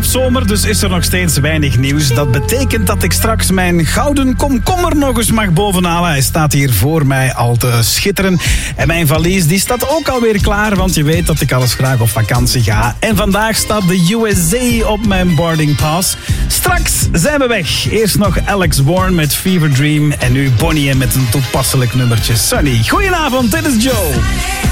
zomer, dus is er nog steeds weinig nieuws. Dat betekent dat ik straks mijn gouden komkommer nog eens mag bovenhalen. Hij staat hier voor mij al te schitteren. En mijn valies die staat ook alweer klaar, want je weet dat ik alles graag op vakantie ga. En vandaag staat de USA op mijn boarding pass. Straks zijn we weg. Eerst nog Alex Warren met Fever Dream en nu Bonnie met een toepasselijk nummertje Sunny. Goedenavond, dit is Joe.